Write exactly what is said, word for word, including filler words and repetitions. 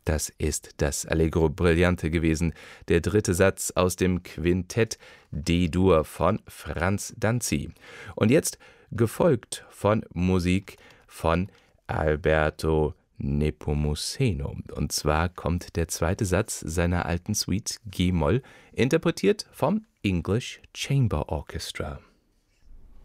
Das ist das Allegro Brillante gewesen, der dritte Satz aus dem Quintett D-Dur von Franz Danzi. Und jetzt gefolgt von Musik von Alberto Nepomuceno. Und zwar kommt der zweite Satz seiner alten Suite G-Moll, interpretiert vom English Chamber Orchestra.